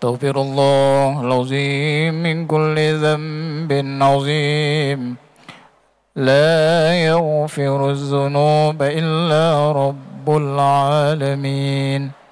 أستغفر الله العظيم من كل ذنب عظيم. لا يغفر الذنوب إلا رب العالمين.